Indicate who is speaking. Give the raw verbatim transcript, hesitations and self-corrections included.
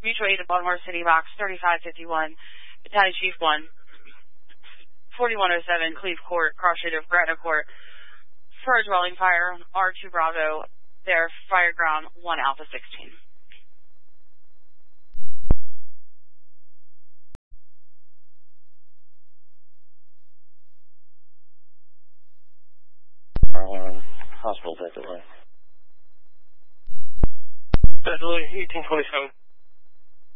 Speaker 1: Mutual Aid of Baltimore City, box thirty-five fifty-one, Battalion Chief one, forty-one oh seven, Cleve Court, cross shade of Gretna Court, for a dwelling fire, R two Bravo, there, fire ground one Alpha sixteen.
Speaker 2: Uh, hospital, Bedley.
Speaker 3: Bedley, eighteen twenty-seven.